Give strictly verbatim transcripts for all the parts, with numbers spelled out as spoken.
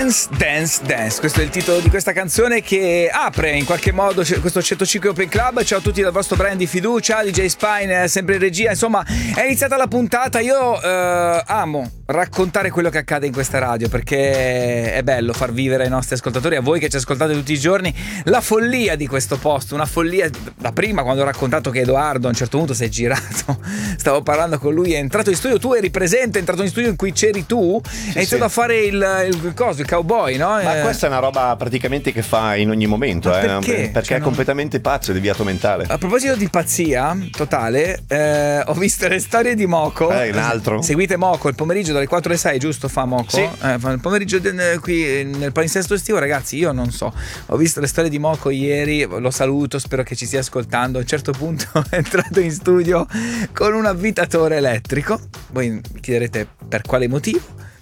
Dance, Dance, Dance. Questo è il titolo di questa canzone che apre in qualche modo questo centocinque Open Club. Ciao a tutti dal vostro brand di fiducia, D J Spine, sempre in regia. Insomma, è iniziata la puntata. Io eh, amo raccontare quello che accade in questa radio, perché è bello far vivere ai nostri ascoltatori, a voi che ci ascoltate tutti i giorni, la follia di questo posto. Una follia da prima, quando ho raccontato che Edoardo a un certo punto si è girato, stavo parlando con lui, è entrato in studio, tu eri presente, è entrato in studio in cui c'eri tu, sì, è iniziato sì. a fare il, il coso, il cowboy, no? Ma eh. questa è una roba praticamente che fa in ogni momento, eh, perché? perché cioè, è completamente non... pazzo, è deviato mentale. A proposito di pazzia totale, eh, ho visto le storie di Moco. Eh, un altro. Seguite Moco il pomeriggio dalle quattro alle sei, giusto? Fa Moco? Sì. Eh, fa il pomeriggio de- qui nel palinsesto estivo, ragazzi, io non so. Ho visto le storie di Moco ieri, lo saluto, spero che ci stia ascoltando. A un certo punto è entrato in studio con un avvitatore elettrico. Voi mi chiederete per quale motivo.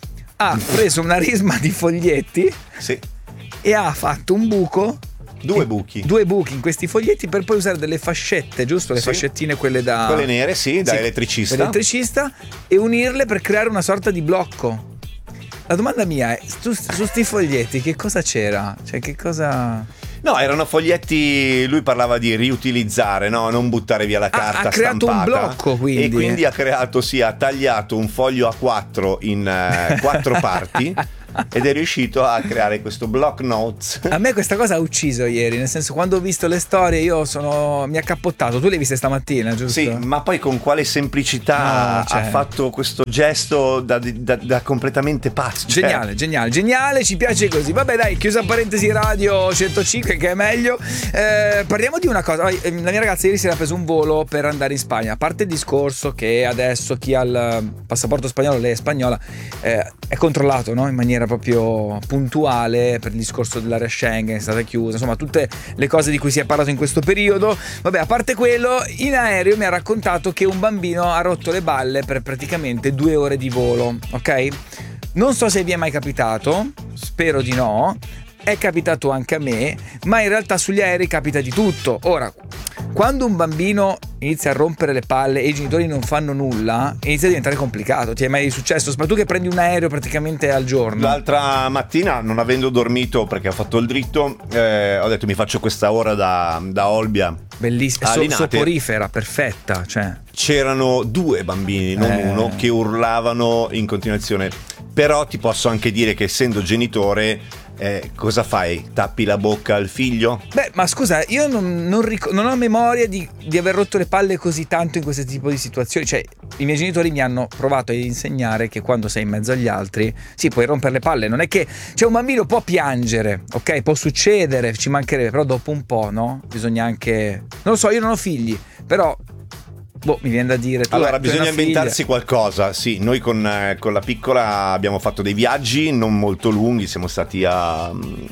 Ha preso una risma di foglietti, sì, e ha fatto un buco. Due buchi. Due buchi in questi foglietti per poi usare delle fascette, giusto? Le sì. fascettine, quelle da... Quelle nere, sì, da sì, elettricista. Elettricista, e unirle per creare una sorta di blocco. La domanda mia è, su, su sti foglietti che cosa c'era? Cioè, che cosa... No, erano foglietti, lui parlava di riutilizzare, no? Non buttare via la carta ha, ha creato stampata. un blocco, quindi. E quindi ha creato, sì, ha tagliato un foglio A quattro in uh, quattro parti. Ed è riuscito a creare questo block notes. A me questa cosa ha ucciso ieri, nel senso, quando ho visto le storie io sono mi ha cappottato. Tu le hai viste stamattina, giusto? Sì, ma poi con quale semplicità, no, cioè... ha fatto questo gesto da, da, da completamente pazzo. Geniale, cioè... geniale, geniale, ci piace così. Vabbè, dai, chiusa parentesi radio centocinque, che è meglio. Eh, parliamo di una cosa. La mia ragazza ieri si era preso un volo per andare in Spagna. A parte il discorso che adesso chi ha il passaporto spagnolo, lei è spagnola, eh, è controllato, no? In maniera proprio puntuale per il discorso dell'area Schengen, è stata chiusa, insomma tutte le cose di cui si è parlato in questo periodo. Vabbè, a parte quello, in aereo mi ha raccontato che un bambino ha rotto le balle per praticamente due ore di volo, ok? Non so se vi è mai capitato, spero di no. È capitato anche a me, ma in realtà sugli aerei capita di tutto. Ora, quando un bambino inizia a rompere le palle e i genitori non fanno nulla, inizia a diventare complicato. Ti è mai successo? Soprattutto che prendi un aereo praticamente al giorno. L'altra mattina, non avendo dormito perché ho fatto il dritto, eh, ho detto mi faccio questa ora da, da Olbia. Bellissima, so, soporifera, perfetta, cioè. C'erano due bambini, non eh. uno, che urlavano in continuazione. Però ti posso anche dire che, essendo genitore, Eh, cosa fai? Tappi la bocca al figlio? Beh, ma scusa, io non, non, ric- non ho memoria di, di aver rotto le palle così tanto in questo tipo di situazioni. Cioè, i miei genitori mi hanno provato a insegnare che quando sei in mezzo agli altri, sì, puoi rompere le palle. Non è che, cioè, un bambino può piangere, ok? Può succedere, ci mancherebbe, però dopo un po', no? Bisogna anche... Non lo so, io non ho figli, però... Boh, mi viene da dire. Tu allora, bisogna inventarsi qualcosa. Sì, noi con, eh, con la piccola abbiamo fatto dei viaggi non molto lunghi. Siamo stati a,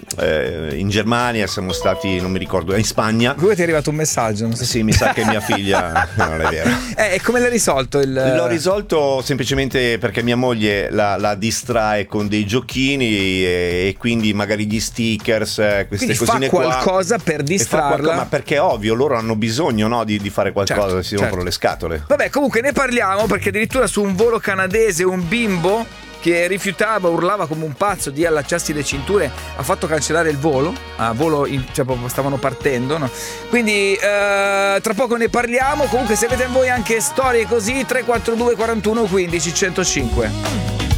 eh, in Germania, siamo stati, non mi ricordo, in Spagna. Come ti è arrivato un messaggio? Non so. Sì, mi sa che mia figlia non è vero. Eh, e come l'hai risolto? Il... L'ho risolto semplicemente perché mia moglie la, la distrae con dei giochini e, e quindi magari gli stickers, queste quindi cosine fa qualcosa qua, per distrarla. Qualcosa, ma perché è ovvio, loro hanno bisogno, no, di, di fare qualcosa, certo, si rompono certo. le scatole. Vabbè, comunque ne parliamo, perché addirittura su un volo canadese un bimbo che rifiutava, urlava come un pazzo di allacciarsi le cinture, ha fatto cancellare il volo. A volo in, cioè, stavano partendo, no? Quindi eh, tra poco ne parliamo. Comunque, se avete voi anche storie così, tre quattro due quarantuno quindici centocinque.